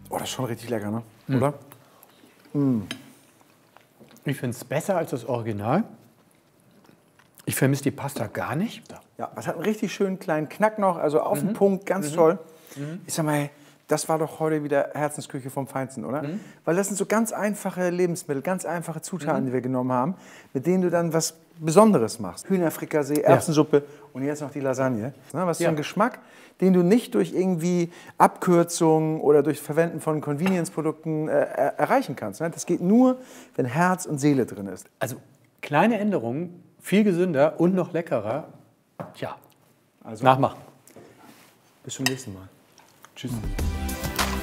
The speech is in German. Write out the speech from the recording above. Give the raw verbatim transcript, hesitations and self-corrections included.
Oh, das ist schon richtig lecker, ne? Mhm. Oder? Mhm. Ich finde es besser als das Original. Ich vermisse die Pasta gar nicht. Ja, es hat einen richtig schönen kleinen Knack noch, also auf den Mhm. Punkt, ganz Mhm. toll. Mhm. Ich sag mal, hey, das war doch heute wieder Herzensküche vom Feinsten, oder? Mhm. Weil das sind so ganz einfache Lebensmittel, ganz einfache Zutaten, Mhm. die wir genommen haben, mit denen du dann was Besonderes machst. Hühnerfrikassee, Erbsensuppe und jetzt noch die Lasagne. Na, was ist Ja. so ein Geschmack, den du nicht durch irgendwie Abkürzungen oder durch Verwenden von Convenience-Produkten äh, er erreichen kannst. Ne? Das geht nur, wenn Herz und Seele drin ist. Also kleine Änderungen, viel gesünder und noch leckerer. Tja, Also, nachmachen. Bis zum nächsten Mal. Tschüss.